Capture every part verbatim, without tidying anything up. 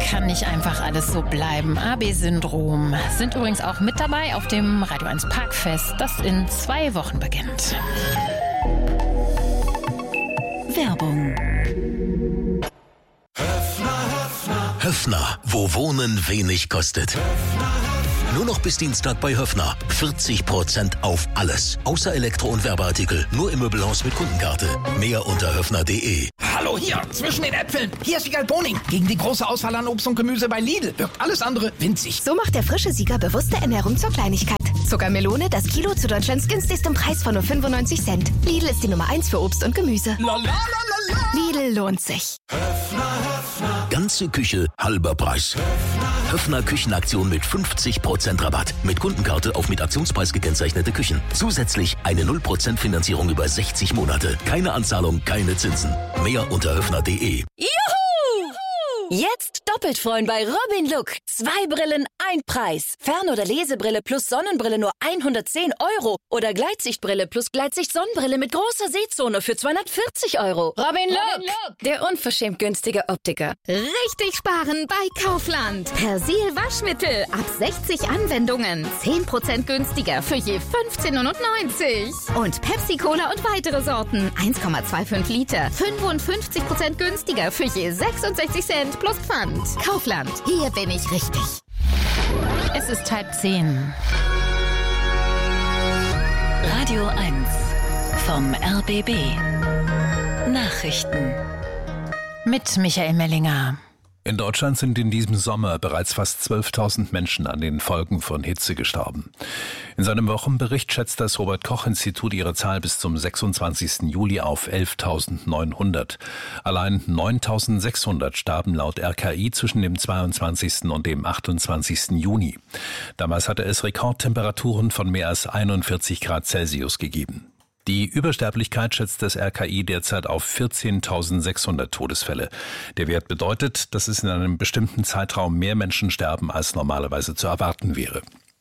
kann nicht einfach alles so bleiben. A B-Syndrom sind übrigens auch mit dabei auf dem Radio eins Parkfest, das in zwei Wochen beginnt. Werbung. Höffner, wo Wohnen wenig kostet. Nur noch bis Dienstag bei Höffner. vierzig Prozent auf alles. Außer Elektro- und Werbeartikel. Nur im Möbelhaus mit Kundenkarte. Mehr unter höffner punkt de. Hallo hier, zwischen den Äpfeln. Hier ist Siegal Boning. Gegen die große Auswahl an Obst und Gemüse bei Lidl wirkt alles andere winzig. So macht der frische Sieger bewusste Ernährung zur Kleinigkeit. Zuckermelone, das Kilo zu Deutschlands günstigstem Preis von nur fünfundneunzig Cent. Lidl ist die Nummer eins für Obst und Gemüse. La, la, la, la, la. Lidl lohnt sich. Höffner, Höffner. Ganze Küche, halber Preis. Höffner, Höffner Küchenaktion mit fünfzig Prozent Rabatt. Mit Kundenkarte auf mit Aktionspreis gekennzeichnete Küchen. Zusätzlich eine null Prozent Finanzierung über sechzig Monate. Keine Anzahlung, keine Zinsen. Mehr unter höffner punkt de. Juhu! Jetzt doppelt freuen bei Robin Look. Zwei Brillen, ein Preis. Fern- oder Lesebrille plus Sonnenbrille nur hundertzehn Euro. Oder Gleitsichtbrille plus Gleitsicht-Sonnenbrille mit großer Sehzone für zweihundertvierzig Euro. Robin Look, Robin Look, der unverschämt günstige Optiker. Richtig sparen bei Kaufland. Persil Waschmittel ab sechzig Anwendungen. zehn Prozent günstiger für je fünfzehn neunundneunzig. Und Pepsi Cola und weitere Sorten. eins Komma fünfundzwanzig Liter. fünfundfünfzig Prozent günstiger für je sechsundsechzig Cent plus Pfand. Kaufland. Hier bin ich richtig. Es ist halb zehn. Radio eins vom R B B. Nachrichten. Mit Michael Mellinger. In Deutschland sind in diesem Sommer bereits fast zwölftausend Menschen an den Folgen von Hitze gestorben. In seinem Wochenbericht schätzt das Robert-Koch-Institut ihre Zahl bis zum sechsundzwanzigsten Juli auf elftausendneunhundert. Allein neuntausendsechshundert starben laut R K I zwischen dem zweiundzwanzigsten und dem achtundzwanzigsten Juni. Damals hatte es Rekordtemperaturen von mehr als einundvierzig Grad Celsius gegeben. Die Übersterblichkeit schätzt das R K I derzeit auf vierzehntausendsechshundert Todesfälle. Der Wert bedeutet, dass es in einem bestimmten Zeitraum mehr Menschen sterben, als normalerweise zu erwarten wäre.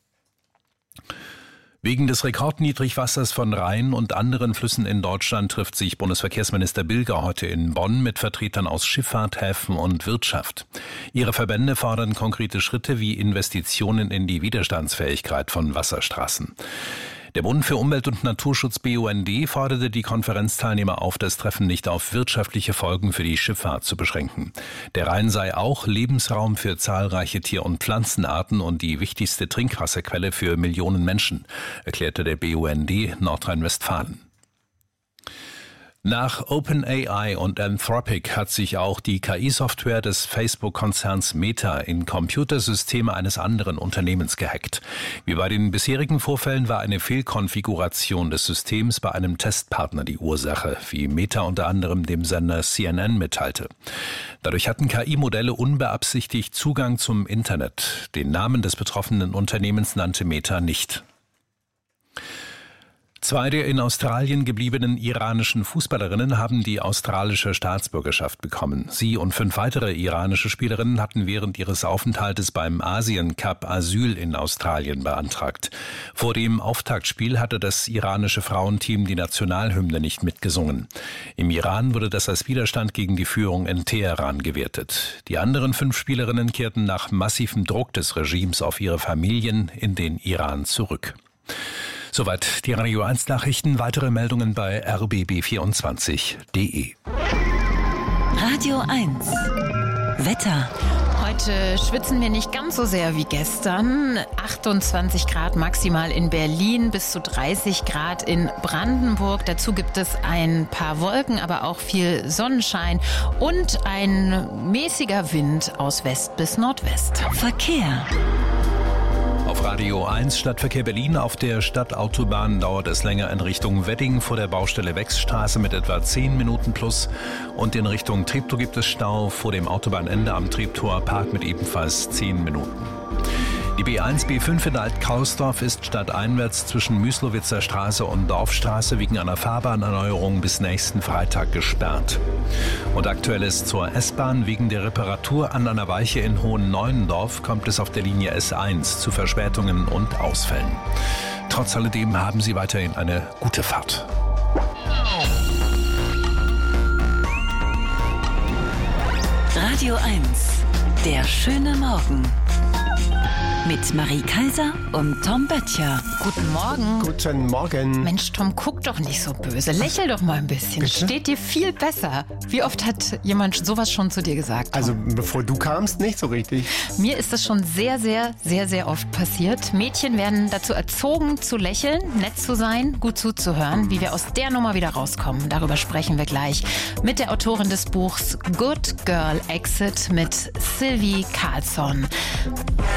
Wegen des Rekordniedrigwassers von Rhein und anderen Flüssen in Deutschland trifft sich Bundesverkehrsminister Bilger heute in Bonn mit Vertretern aus Schifffahrt, Häfen und Wirtschaft. Ihre Verbände fordern konkrete Schritte wie Investitionen in die Widerstandsfähigkeit von Wasserstraßen. Der Bund für Umwelt und Naturschutz B U N D forderte die Konferenzteilnehmer auf, das Treffen nicht auf wirtschaftliche Folgen für die Schifffahrt zu beschränken. Der Rhein sei auch Lebensraum für zahlreiche Tier- und Pflanzenarten und die wichtigste Trinkwasserquelle für Millionen Menschen, erklärte der B U N D Nordrhein-Westfalen. Nach OpenAI und Anthropic hat sich auch die K I-Software des Facebook-Konzerns Meta in Computersysteme eines anderen Unternehmens gehackt. Wie bei den bisherigen Vorfällen war eine Fehlkonfiguration des Systems bei einem Testpartner die Ursache, wie Meta unter anderem dem Sender C N N mitteilte. Dadurch hatten K I-Modelle unbeabsichtigt Zugang zum Internet. Den Namen des betroffenen Unternehmens nannte Meta nicht. Zwei der in Australien gebliebenen iranischen Fußballerinnen haben die australische Staatsbürgerschaft bekommen. Sie und fünf weitere iranische Spielerinnen hatten während ihres Aufenthaltes beim Asien Cup Asyl in Australien beantragt. Vor dem Auftaktspiel hatte das iranische Frauenteam die Nationalhymne nicht mitgesungen. Im Iran wurde das als Widerstand gegen die Führung in Teheran gewertet. Die anderen fünf Spielerinnen kehrten nach massivem Druck des Regimes auf ihre Familien in den Iran zurück. Soweit die Radio eins Nachrichten. Weitere Meldungen bei r b b vierundzwanzig punkt de. Radio eins Wetter. Heute schwitzen wir nicht ganz so sehr wie gestern. achtundzwanzig Grad maximal in Berlin, bis zu dreißig Grad in Brandenburg. Dazu gibt es ein paar Wolken, aber auch viel Sonnenschein und ein mäßiger Wind aus West bis Nordwest. Verkehr. Auf Radio eins Stadtverkehr Berlin. Auf der Stadtautobahn dauert es länger in Richtung Wedding vor der Baustelle Wechsstraße mit etwa zehn Minuten plus. Und in Richtung Treptow gibt es Stau vor dem Autobahnende am Treptower Park mit ebenfalls zehn Minuten. Die B eins B fünf in Alt-Kausdorf ist stadteinwärts zwischen Müslowitzer Straße und Dorfstraße wegen einer Fahrbahnerneuerung bis nächsten Freitag gesperrt. Und aktuelles zur S-Bahn. Wegen der Reparatur an einer Weiche in Hohen-Neuendorf kommt es auf der Linie S eins zu Verspätungen und Ausfällen. Trotz alledem haben Sie weiterhin eine gute Fahrt. Radio eins Der schöne Morgen. Mit Marie Kaiser und Tom Böttcher. Guten Morgen. Guten Morgen. Mensch, Tom, guck doch nicht so böse. Lächel doch mal ein bisschen. Bitte? Steht dir viel besser. Wie oft hat jemand sowas schon zu dir gesagt, Tom? Also bevor du kamst, nicht so richtig. Mir ist das schon sehr, sehr, sehr, sehr oft passiert. Mädchen werden dazu erzogen, zu lächeln, nett zu sein, gut zuzuhören. Wie wir aus der Nummer wieder rauskommen, darüber sprechen wir gleich mit der Autorin des Buchs Good Girl Exit mit Sylvie Carlsson.